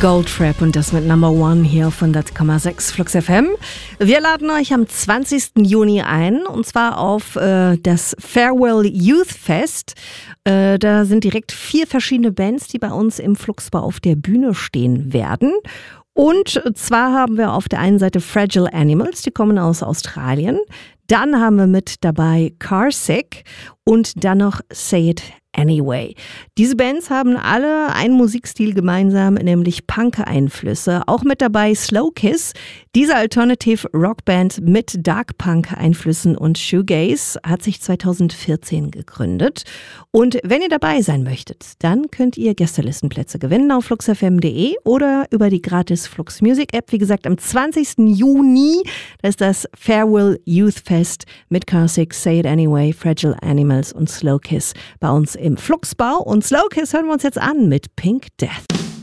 Goldfrapp und das mit Number One hier auf 100,6 Flux FM. Wir laden euch am 20. Juni ein und zwar auf das Farewell Youth Fest. Da sind direkt 4 verschiedene Bands, die bei uns im Fluxbar auf der Bühne stehen werden. Und zwar haben wir auf der einen Seite Fragile Animals, die kommen aus Australien. Dann haben wir mit dabei Carsick und dann noch Say It Anyway. Diese Bands haben alle einen Musikstil gemeinsam, nämlich Punk-Einflüsse. Auch mit dabei Slow Kiss, diese Alternative Rockband mit Dark Punk-Einflüssen und Shoegaze, hat sich 2014 gegründet. Und wenn ihr dabei sein möchtet, dann könnt ihr Gästelistenplätze gewinnen auf fluxfm.de oder über die gratis Flux Music App. Wie gesagt, am 20. Juni, das ist das Farewell Youth Fest mit Carsick, Say It Anyway, Fragile Animals und Slow Kiss bei uns im Fluxbau. Und Slow Kiss hören wir uns jetzt an mit Pink Death.